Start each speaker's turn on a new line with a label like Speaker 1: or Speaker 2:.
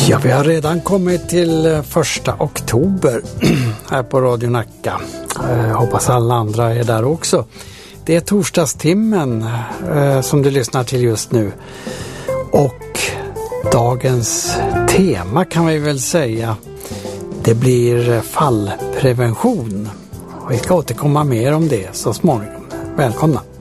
Speaker 1: Ja, vi har redan kommit till 1 oktober här på Radio Nacka. Hoppas alla andra är där också. Det är torsdagstimmen som du lyssnar till just nu. Och dagens tema kan vi väl säga, det blir fallprevention. Vi ska återkomma mer om det så småningom. Välkomna!